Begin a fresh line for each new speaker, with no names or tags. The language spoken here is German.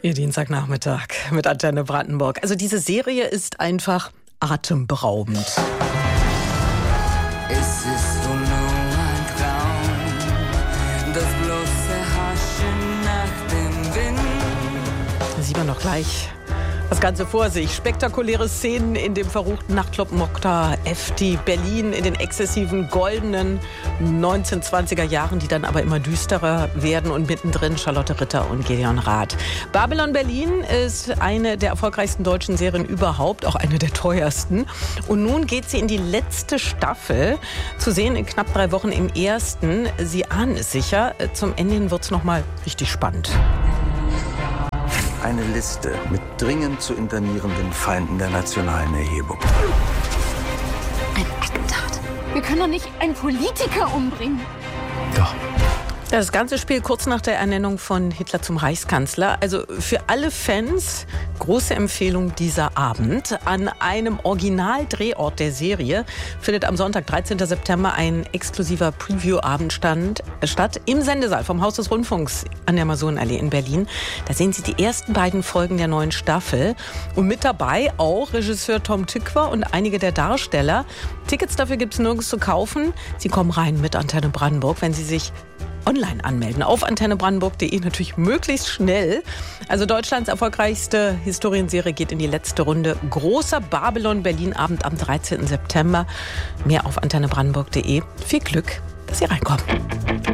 Ihr Dienstagnachmittag mit Antenne Brandenburg. Also diese Serie ist einfach atemberaubend.
Es ist wohl nur ein Traum, das bloße Haschen nach dem Wind.
Da sieht man doch gleich das Ganze vor sich. Spektakuläre Szenen in dem verruchten Nachtclub Mokta FT Berlin in den exzessiven goldenen 1920er Jahren, die dann aber immer düsterer werden, und mittendrin Charlotte Ritter und Gideon Rath. Babylon Berlin ist eine der erfolgreichsten deutschen Serien überhaupt, auch eine der teuersten. Und nun geht sie in die letzte Staffel, zu sehen in knapp 3 Wochen im ersten. Sie ahnen es sicher, zum Ende hin wird es nochmal richtig spannend.
Eine Liste mit dringend zu internierenden Feinden der nationalen Erhebung.
Ein Attentat. Wir können doch nicht einen Politiker umbringen.
Doch.
Das Ganze spielt kurz nach der Ernennung von Hitler zum Reichskanzler. Also für alle Fans große Empfehlung dieser Abend. An einem Originaldrehort der Serie findet am Sonntag, 13. September, ein exklusiver Preview-Abend statt im Sendesaal vom Haus des Rundfunks an der Masurnenallee in Berlin. Da sehen Sie die ersten beiden Folgen der neuen Staffel. Und mit dabei auch Regisseur Tom Tykwer und einige der Darsteller. Tickets dafür gibt es nirgends zu kaufen. Sie kommen rein mit Antenne Brandenburg, wenn Sie sich online anmelden. Auf antennebrandenburg.de natürlich möglichst schnell. Also Deutschlands erfolgreichste Historienserie geht in die letzte Runde. Großer Babylon Berlin Abend am 13. September. Mehr auf antennebrandenburg.de. Viel Glück, dass Sie reinkommen.